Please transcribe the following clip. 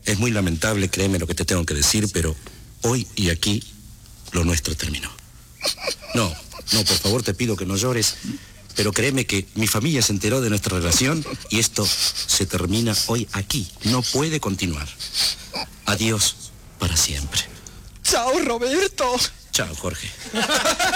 Es muy lamentable, créeme lo que te tengo que decir, pero hoy y aquí lo nuestro terminó. No, por favor te pido que no llores, pero créeme que mi familia se enteró de nuestra relación y esto se termina hoy aquí. No puede continuar. Adiós para siempre. Chao, Roberto. Chao, Jorge.